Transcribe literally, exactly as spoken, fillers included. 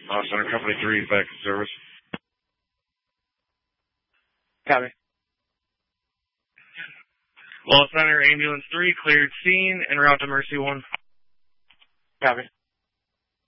Law Center Company three is back in service. Copy. Law Center Ambulance three cleared scene en route to Mercy one. Copy.